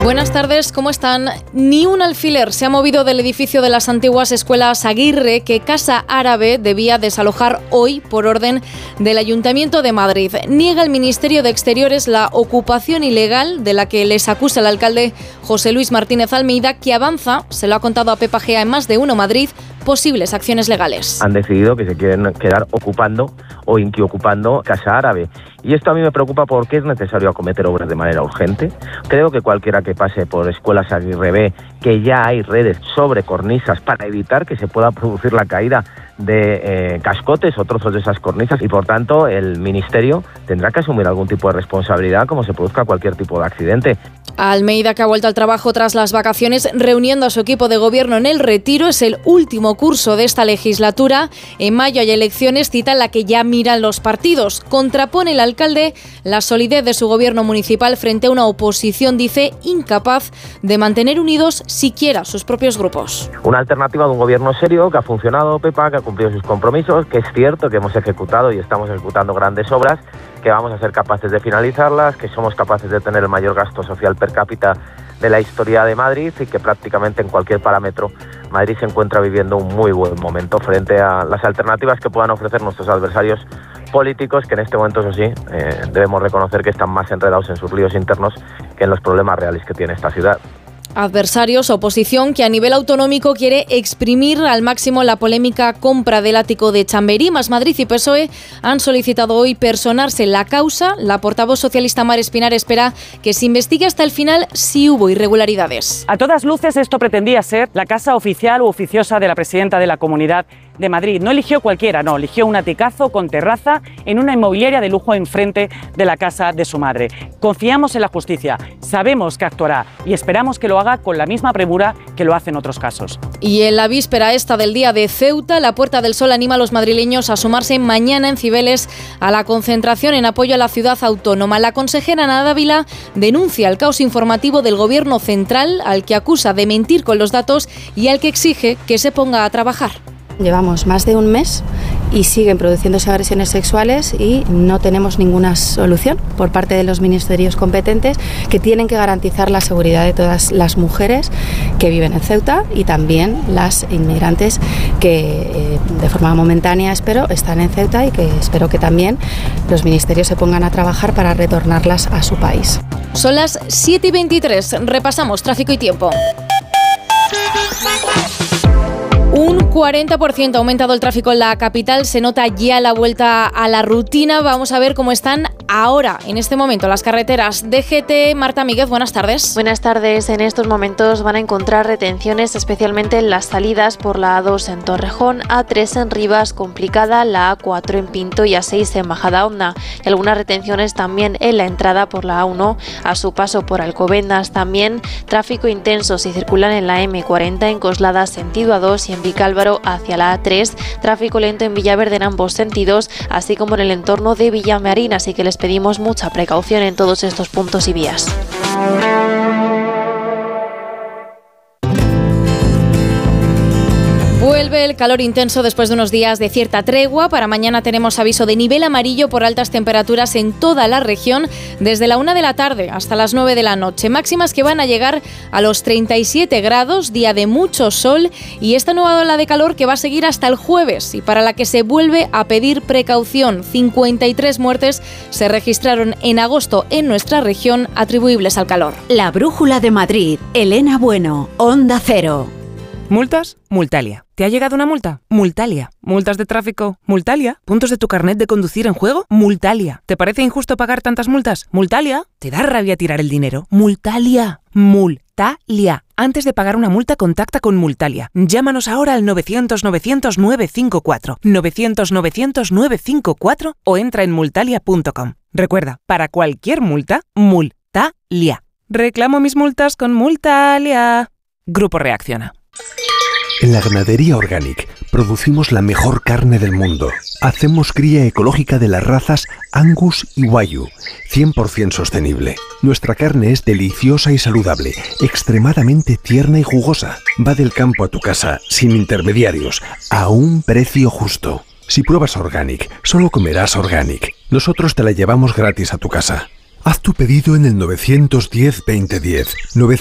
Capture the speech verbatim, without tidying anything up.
Buenas tardes, ¿cómo están? Ni un alfiler se ha movido del edificio de las antiguas escuelas Aguirre que Casa Árabe debía desalojar hoy por orden del Ayuntamiento de Madrid. Niega el Ministerio de Exteriores la ocupación ilegal de la que les acusa el alcalde José Luis Martínez Almeida, que avanza, se lo ha contado a Pepa Gea en Más de Uno Madrid, posibles acciones legales. Han decidido que se quieren quedar ocupando o inquiocupando Casa Árabe. Y esto a mí me preocupa porque es necesario acometer obras de manera urgente. Creo que cualquiera que pase por escuelas Aguirre ve que ya hay redes sobre cornisas para evitar que se pueda producir la caída de eh, cascotes o trozos de esas cornisas, y por tanto el Ministerio tendrá que asumir algún tipo de responsabilidad como se produzca cualquier tipo de accidente. Almeida, que ha vuelto al trabajo tras las vacaciones, reuniendo a su equipo de gobierno en El Retiro. Es el último curso de esta legislatura. En mayo hay elecciones, cita en la que ya miran los partidos. Contrapone el alcalde la solidez de su gobierno municipal frente a una oposición, dice, incapaz de mantener unidos siquiera sus propios grupos. Una alternativa de un gobierno serio que ha funcionado, Pepa, que ha cumplido sus compromisos, que es cierto que hemos ejecutado y estamos ejecutando grandes obras, que vamos a ser capaces de finalizarlas, que somos capaces de tener el mayor gasto social per cápita de la historia de Madrid y que prácticamente en cualquier parámetro Madrid se encuentra viviendo un muy buen momento frente a las alternativas que puedan ofrecer nuestros adversarios políticos, que en este momento, eso sí, eh, debemos reconocer que están más enredados en sus líos internos que en los problemas reales que tiene esta ciudad. Adversarios, oposición que a nivel autonómico quiere exprimir al máximo la polémica compra del ático de Chamberí. Más Madrid y P S O E han solicitado hoy personarse la causa. La portavoz socialista Mar Espinar espera que se investigue hasta el final si hubo irregularidades. A todas luces esto pretendía ser la casa oficial u oficiosa de la presidenta de la Comunidad de Madrid. No eligió cualquiera, no, eligió un aticazo con terraza en una inmobiliaria de lujo enfrente de la casa de su madre. Confiamos en la justicia, sabemos que actuará y esperamos que lo haga con la misma premura que lo hace en otros casos. Y en la víspera esta del día de Ceuta, la Puerta del Sol anima a los madrileños a sumarse mañana en Cibeles a la concentración en apoyo a la ciudad autónoma. La consejera Ana Dávila denuncia el caos informativo del gobierno central, al que acusa de mentir con los datos y al que exige que se ponga a trabajar. Llevamos más de un mes y siguen produciéndose agresiones sexuales y no tenemos ninguna solución por parte de los ministerios competentes, que tienen que garantizar la seguridad de todas las mujeres que viven en Ceuta y también las inmigrantes que eh, de forma momentánea, espero, están en Ceuta y que espero que también los ministerios se pongan a trabajar para retornarlas a su país. Son las siete y veintitrés. Repasamos tráfico y tiempo. Un cuarenta por ciento ha aumentado el tráfico en la capital, se nota ya la vuelta a la rutina. Vamos a ver cómo están ahora, en este momento, las carreteras. D G T, Marta Míguez, buenas tardes. Buenas tardes. En estos momentos van a encontrar retenciones, especialmente en las salidas por la A dos en Torrejón, A tres en Rivas, complicada, la A cuatro en Pinto y A seis en Majadahonda. Y algunas retenciones también en la entrada por la A uno, a su paso por Alcobendas. También tráfico intenso si circulan en la M cuarenta en Coslada, sentido A dos, y en Vicálvaro hacia la A tres, tráfico lento en Villaverde en ambos sentidos, así como en el entorno de Villamarín, así que les pedimos mucha precaución en todos estos puntos y vías. Vuelve el calor intenso después de unos días de cierta tregua. Para mañana tenemos aviso de nivel amarillo por altas temperaturas en toda la región desde la una de la tarde hasta las nueve de la noche. Máximas que van a llegar a los treinta y siete grados, día de mucho sol, y esta nueva ola de calor que va a seguir hasta el jueves y para la que se vuelve a pedir precaución. cincuenta y tres muertes se registraron en agosto en nuestra región atribuibles al calor. La Brújula de Madrid. Elena Bueno, Onda Cero. ¿Multas? Multalia. ¿Te ha llegado una multa? Multalia. ¿Multas de tráfico? Multalia. ¿Puntos de tu carnet de conducir en juego? Multalia. ¿Te parece injusto pagar tantas multas? Multalia. ¿Te da rabia tirar el dinero? Multalia. Multalia. Antes de pagar una multa, contacta con Multalia. Llámanos ahora al novecientos novecientos nueve cinco cuatro, novecientos novecientos nueve cinco cuatro o entra en multalia punto com. Recuerda, para cualquier multa, Multalia. Reclamo mis multas con Multalia. Grupo Reacciona. En la Ganadería Organic producimos la mejor carne del mundo. Hacemos cría ecológica de las razas Angus y Wagyu, cien por ciento sostenible. Nuestra carne es deliciosa y saludable, extremadamente tierna y jugosa. Va del campo a tu casa, sin intermediarios, a un precio justo. Si pruebas Organic, solo comerás Organic. Nosotros te la llevamos gratis a tu casa. Haz tu pedido en el novecientos diez veinte diez.